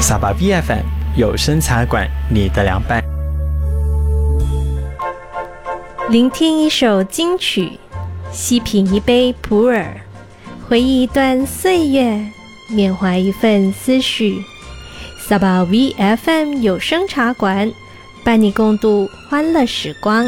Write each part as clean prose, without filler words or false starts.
萨巴 VFM 有声茶馆，你的凉拌。 聆听一首金曲，细品一杯普洱，回忆一段岁月，缅怀一份思绪。萨巴 VFM 有声茶馆，伴你共度欢乐时光。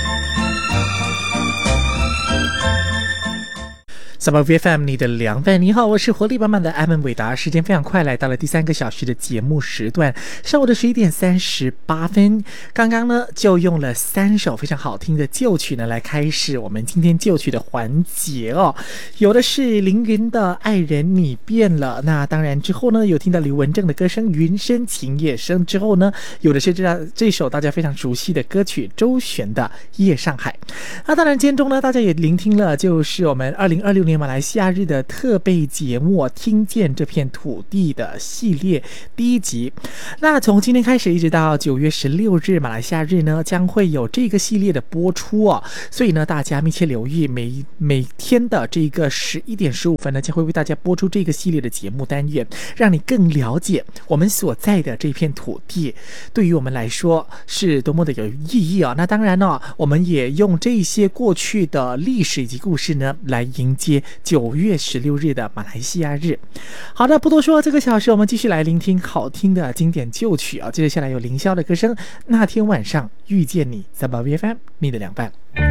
萨巴 VFM 你的凉拌，你好，我是活力满满的艾文伟达。时间非常快，来到了第3个小时的节目时段，上午的11点38分。刚刚呢就用了3首非常好听的旧曲呢来开始我们今天旧曲的环节哦。有的是凌云的《爱人你变了》，那当然之后呢有听到刘文正的歌声《云深情夜深》，之后呢有的是这首大家非常熟悉的歌曲周璇的《夜上海》。那当然今天中呢大家也聆听了就是我们2026年马来西亚日的特备节目听见这片土地的系列第1集。那从今天开始一直到9月16日马来西亚日呢将会有这个系列的播出哦，所以呢大家密切留意每天的这个11点15分呢将会为大家播出这个系列的节目单元，让你更了解我们所在的这片土地对于我们来说是多么的有意义啊。那当然呢我们也用这些过去的历史以及故事呢来迎接9月16日的马来西亚日。好的，不多说，这个小时我们继续来聆听好听的经典旧曲啊。接下来有凌霄的歌声《那天晚上遇见你》，在 VFM 你的凉拌。